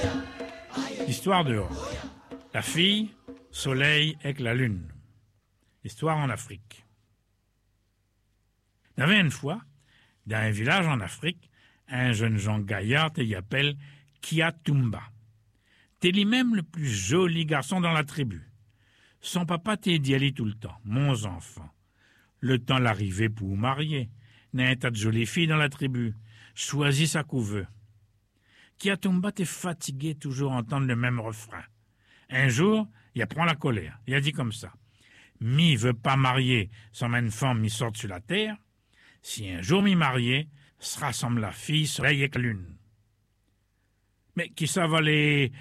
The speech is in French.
Histoire dehors. La fille, soleil avec la lune. Histoire en Afrique. Il y avait une fois, dans un village en Afrique, un jeune Jean gaillard y appelle Kiatumba. T'es lui-même le plus joli garçon dans la tribu. Son papa t'est dit aller tout le temps, mon enfant. Le temps l'arrivée pour vous marier. N'a un tas de jolies filles dans la tribu. Choisis sa couveuse. Kiatumba t'est fatigué toujours entendre le même refrain. Un jour, il apprend la colère. Il a dit comme ça. Mi veut pas marier sans une femme mi sorte sur la terre. Si un jour mi marié, se rassemble la fille, soleil et la lune. Mais qui ça va les